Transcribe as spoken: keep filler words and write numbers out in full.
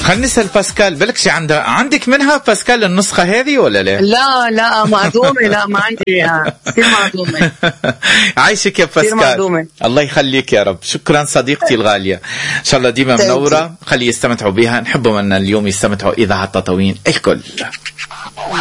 خلينا نسأل باسكال، بلكش عندها عندك منها باسكال النسخة هذه ولا لا؟ لا لا معدومة، لا ما عندي، كثير معدومة. عايشك يا باسكال، الله يخليك يا رب. شكرا صديقتي الغالية، إن شاء الله ديما منورة. خلي يستمتعوا بها، نحبهم أن اليوم يستمتعوا إذاعة تطاوين الكل.